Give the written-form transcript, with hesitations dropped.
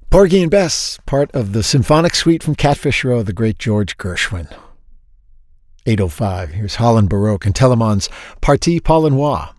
Porgy and Bess, part of the symphonic suite from Catfish Row, the great George Gershwin. 8:05, here's Holland Baroque and Telemann's Partie Paulinois.